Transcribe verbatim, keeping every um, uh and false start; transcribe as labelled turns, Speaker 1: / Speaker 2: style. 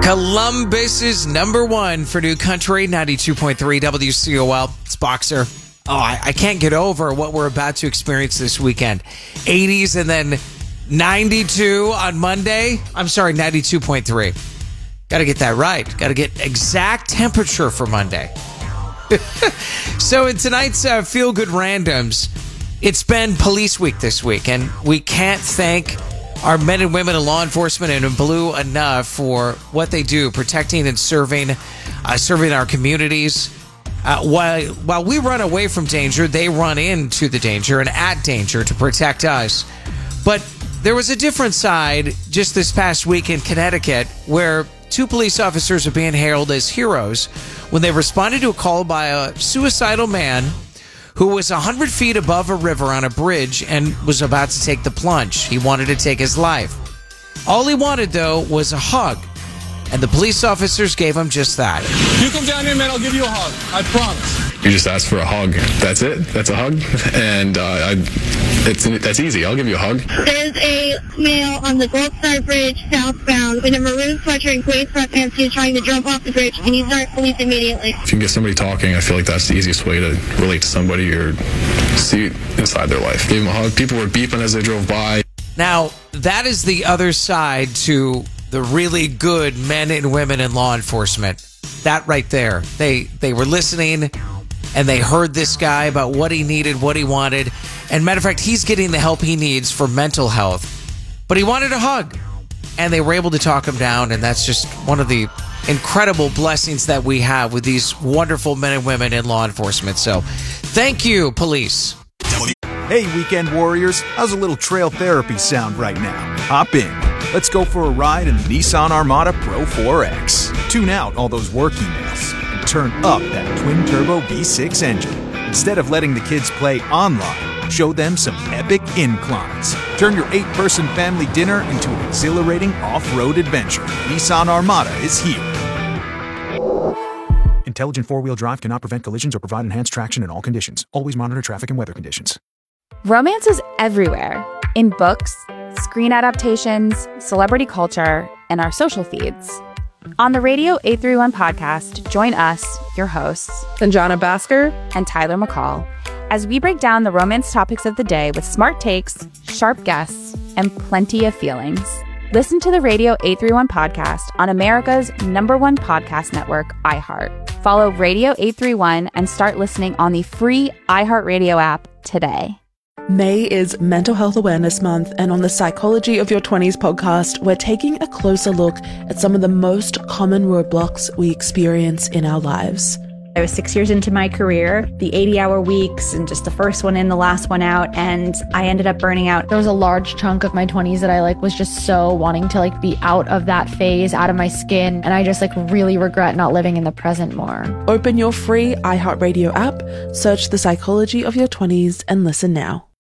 Speaker 1: Columbus is number one for New Country, ninety-two point three W C O L. It's Boxer. Oh, I, I can't get over what we're about to experience this weekend. eighties and then ninety-two on Monday. I'm sorry, ninety-two point three. Got to get that right. Got to get exact temperature for Monday. So in tonight's uh, Feel Good Randoms, it's been Police Week this week, and we can't thank our men and women in law enforcement and in blue enough for what they do, protecting and serving, uh, serving our communities. Uh, while while we run away from danger, they run into the danger and at danger to protect us. But there was a different side just this past week in Connecticut where two police officers are being hailed as heroes when they responded to a call by a suicidal man who was one hundred feet above a river on a bridge and was about to take the plunge. He wanted to take his life. All he wanted, though, was a hug. And the police officers gave him just that.
Speaker 2: You come down here, man, I'll give you a hug. I promise.
Speaker 3: You just ask for a hug. That's it. That's a hug. And uh, I, it's that's easy. I'll give you a hug.
Speaker 4: There's a male on the Gold Star Bridge southbound in a maroon sweatshirt and gray sweatpants. He's trying to jump off the bridge. He needs our police immediately.
Speaker 3: If you can get somebody talking, I feel like that's the easiest way to relate to somebody or see inside their life. Gave them a hug. People were beeping as they drove by.
Speaker 1: Now, that is the other side to the really good men and women in law enforcement. That right there. They they were listening and they heard this guy about what he needed, what he wanted. And matter of fact, he's getting the help he needs for mental health. But he wanted a hug. And they were able to talk him down. And that's just one of the incredible blessings that we have with these wonderful men and women in law enforcement. So thank you, police.
Speaker 5: Hey, weekend warriors. How's a little trail therapy sound right now? Hop in. Let's go for a ride in the Nissan Armada Pro four X. Tune out all those work emails and turn up that twin-turbo V six engine. Instead of letting the kids play online, show them some epic inclines. Turn your eight-person family dinner into an exhilarating off-road adventure. Nissan Armada is here. Intelligent four-wheel drive cannot prevent collisions or provide enhanced traction in all conditions. Always monitor traffic and weather conditions.
Speaker 6: Romance is everywhere. In books, screen adaptations, celebrity culture, and our social feeds. On the Radio eight thirty-one podcast, join us, your hosts,
Speaker 7: Sanjana Bhaskar
Speaker 6: and Tyler McCall, as we break down the romance topics of the day with smart takes, sharp guests, and plenty of feelings. Listen to the Radio eight thirty-one podcast on America's number one podcast network, iHeart. Follow Radio eight thirty-one and start listening on the free iHeartRadio app today.
Speaker 7: May is Mental Health Awareness Month, and on the Psychology of Your twenties podcast, we're taking a closer look at some of the most common roadblocks we experience in our lives.
Speaker 8: I was six years into my career, the eighty-hour weeks, and just the first one in, the last one out, and I ended up burning out.
Speaker 9: There was a large chunk of my twenties that I like was just so wanting to like be out of that phase, out of my skin, and I just like really regret not living in the present more.
Speaker 7: Open your free iHeartRadio app, search The Psychology of Your twenties, and listen now.